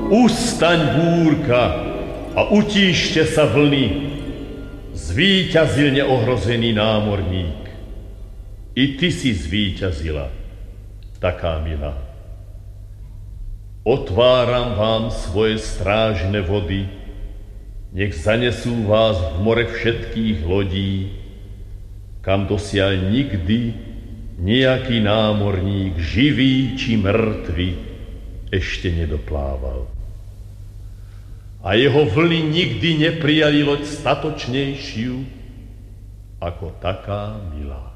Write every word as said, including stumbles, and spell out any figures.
Ustaň, búrka, a utíšte sa vlny. Zvíťazil neohrozený námorník. I ty si zvíťazila, taká milá. Otváram vám svoje strážne vody, nech zanesú vás v more všetkých lodí, kam dosiaľ nikdy nejaký námorník, živý či mŕtvy, ešte nedoplával. A jeho vlny nikdy neprijali loď statočnejšiu ako taká milá.